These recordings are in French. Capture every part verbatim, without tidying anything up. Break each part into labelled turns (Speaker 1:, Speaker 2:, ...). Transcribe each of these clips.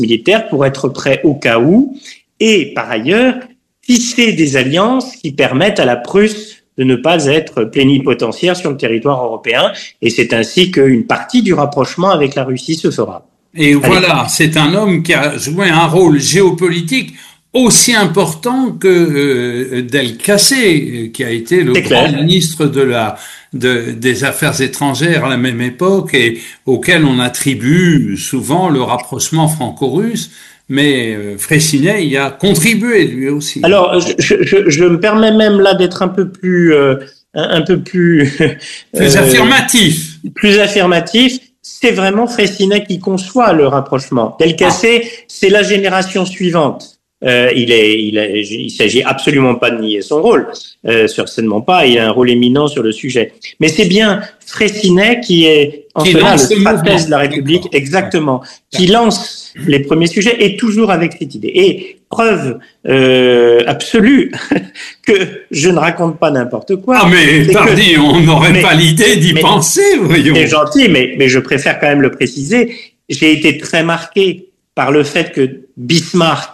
Speaker 1: militaire pour être prêt au cas où, et par ailleurs, tisser des alliances qui permettent à la Prusse de ne pas être plénipotentiaire sur le territoire européen, et c'est ainsi qu'une partie du rapprochement avec la Russie se fera.
Speaker 2: Et voilà, c'est un homme qui a joué un rôle géopolitique aussi important que euh, Del Cassé, qui a été le grand ministre de la de, des Affaires étrangères à la même époque et auquel on attribue souvent le rapprochement franco-russe. Mais euh, Freycinet y a contribué lui aussi.
Speaker 1: Alors, je, je, je me permets même là d'être un peu plus, euh, un, un peu plus
Speaker 2: euh, plus affirmatif.
Speaker 1: Plus affirmatif. C'est vraiment Freycinet qui conçoit le rapprochement. Del Cassé, ah. c'est la génération suivante. Euh, il est, il est, il s'agit absolument pas de nier son rôle, euh, certainement pas. Il a un rôle éminent sur le sujet. Mais c'est bien Freycinet qui est en
Speaker 2: qui
Speaker 1: cela le stratège de la République, D'accord. exactement, ouais. qui lance les premiers sujets et toujours avec cette idée. Et preuve euh, absolue que je ne raconte pas n'importe quoi.
Speaker 2: Ah mais pardi, on n'aurait pas l'idée d'y mais, penser, voyons.
Speaker 1: C'est gentil, mais mais je préfère quand même le préciser. J'ai été très marqué par le fait que Bismarck,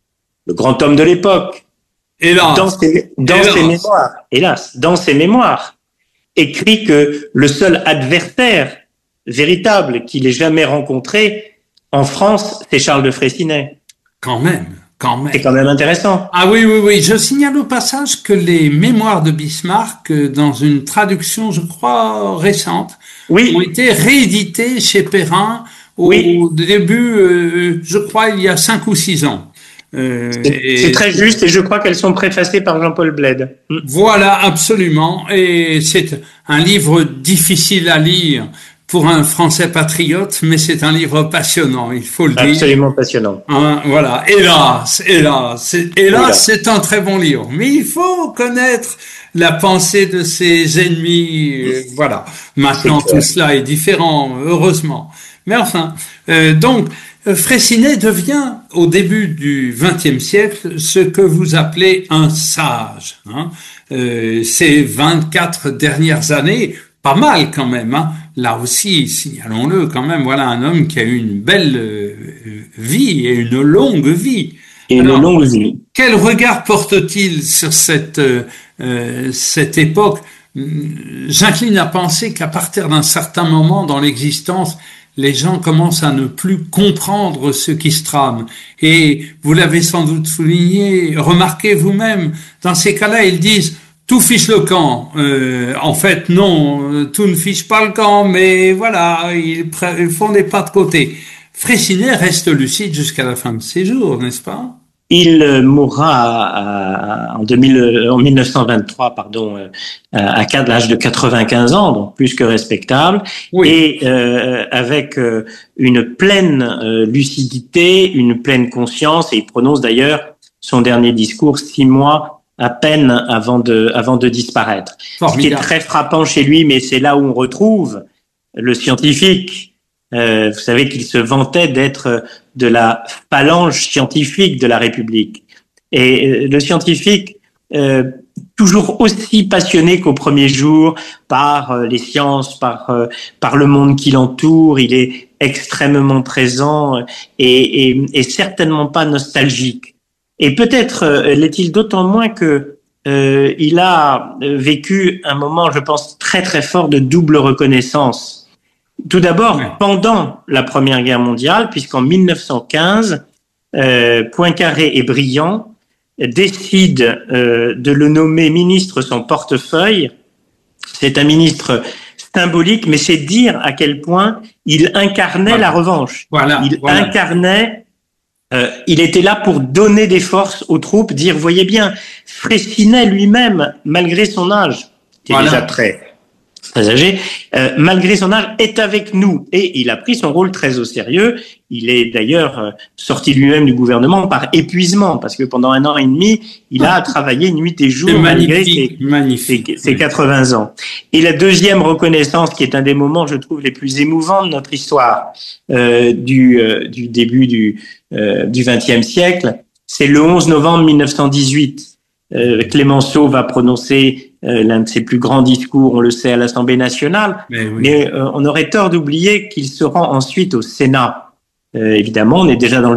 Speaker 1: le grand homme de l'époque,
Speaker 2: hélas,
Speaker 1: dans ses, dans hélas. ses mémoires, hélas, dans ses mémoires, écrit que le seul adversaire véritable qu'il ait jamais rencontré en France, c'est Charles de Freycinet.
Speaker 2: Quand même, quand même.
Speaker 1: C'est quand même intéressant.
Speaker 2: Ah oui, oui, oui. Je signale au passage que les mémoires de Bismarck, dans une traduction, je crois, récente,
Speaker 1: oui.
Speaker 2: ont été rééditées chez Perrin au
Speaker 1: oui.
Speaker 2: début, euh, je crois, il y a cinq ou six ans.
Speaker 1: Euh, c'est, et... c'est très juste et je crois qu'elles sont préfacées par Jean-Paul Bled.
Speaker 2: Voilà, absolument. Et c'est un livre difficile à lire pour un Français patriote, mais c'est un livre passionnant, il faut le
Speaker 1: Absolument
Speaker 2: dire.
Speaker 1: Absolument passionnant.
Speaker 2: Hein, voilà, hélas, hélas, c'est, hélas, hélas, c'est un très bon livre. Mais il faut connaître la pensée de ses ennemis. Euh, voilà. Maintenant, tout cela est différent, heureusement. Mais enfin, euh, donc, Freycinet devient, au début du vingtième siècle, ce que vous appelez un sage. Hein. Euh, ces vingt-quatre dernières années, pas mal quand même. Hein. Là aussi, signalons-le quand même, voilà un homme qui a eu une belle euh, vie et une longue vie.
Speaker 1: Et une Alors, longue vie.
Speaker 2: Quel regard porte-t-il sur cette, euh, cette époque ? J'incline à penser qu'à partir d'un certain moment dans l'existence, les gens commencent à ne plus comprendre ce qui se trame. Et vous l'avez sans doute souligné, remarquez vous-même, dans ces cas-là, ils disent « tout fiche le camp euh, ». En fait, non, tout ne fiche pas le camp, mais voilà, ils, ils font des pas de côté. Freycinet reste lucide jusqu'à la fin de ses jours, n'est-ce pas ?
Speaker 1: Il mourra à, à, en, deux mille, en mille neuf cent vingt-trois, pardon, à, à l'âge de quatre-vingt-quinze ans, donc plus que respectable, oui. et euh, avec euh, une pleine euh, lucidité, une pleine conscience, et il prononce d'ailleurs son dernier discours six mois à peine avant de, avant de disparaître. Formidable. Ce qui est très frappant chez lui, mais c'est là où on retrouve le scientifique. Euh, vous savez qu'il se vantait d'être de la phalange scientifique de la République. Et euh, le scientifique, euh, toujours aussi passionné qu'au premier jour par euh, les sciences, par euh, par le monde qui l'entoure, il est extrêmement présent et, et, et certainement pas nostalgique. Et peut-être euh, l'est-il d'autant moins que euh, il a vécu un moment, je pense, très très fort de double reconnaissance. Tout d'abord, ouais. pendant la Première Guerre mondiale, puisqu'en mille neuf cent quinze, euh, Poincaré et Briand décident euh, de le nommer ministre sans portefeuille. C'est un ministre symbolique, mais c'est dire à quel point il incarnait voilà. la revanche.
Speaker 2: Voilà.
Speaker 1: Il
Speaker 2: voilà.
Speaker 1: incarnait, euh, il était là pour donner des forces aux troupes, dire, voyez bien, Freycinet lui-même, malgré son âge, qui est voilà. déjà très... très âgé, euh, malgré son âge, est avec nous. Et il a pris son rôle très au sérieux. Il est d'ailleurs euh, sorti lui-même du gouvernement par épuisement, parce que pendant un an et demi, il a travaillé nuit et jour malgré ses, ses, ses quatre-vingts ans. Et la deuxième reconnaissance, qui est un des moments, je trouve, les plus émouvants de notre histoire euh, du, euh, du début du euh, du vingtième siècle, c'est le onze novembre mille neuf cent dix-huit. Euh, Clémenceau va prononcer Euh, l'un de ses plus grands discours, on le sait, à l'Assemblée nationale, mais, oui. mais euh, on aurait tort d'oublier qu'il se rend ensuite au Sénat. Euh, évidemment, on est déjà dans le